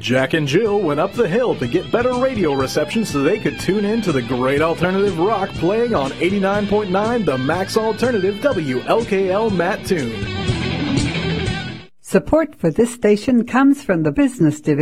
Jack and Jill went up the hill to get better radio reception so they could tune in to the great alternative rock playing on 89.9 The Max Alternative WLKL Mattoon. Support for this station comes from the Business Division